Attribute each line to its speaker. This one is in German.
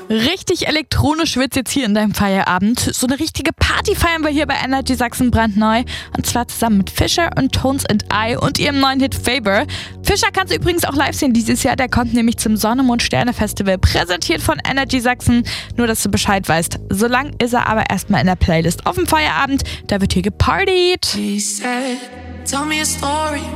Speaker 1: Richtig elektronisch wird's jetzt hier in deinem Feierabend. So eine richtige Party feiern wir hier bei Energy Sachsen brandneu. Und zwar zusammen mit Fischer und Tones and I und ihrem neuen Hit Favor. Fischer kannst du übrigens auch live sehen dieses Jahr. Der kommt nämlich zum Sonne, Mond, Sterne Festival, präsentiert von Energy Sachsen. Nur, dass du Bescheid weißt. Solange ist er aber erstmal in der Playlist auf dem Feierabend. Da wird hier gepartied.
Speaker 2: She said, tell me a story.